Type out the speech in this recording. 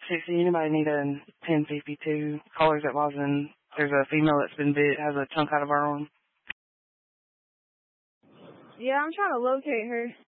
60, anybody need a 1052? Callers at Lawson. There's a female that's been bit, has a chunk out of her arm. Yeah, I'm trying to locate her.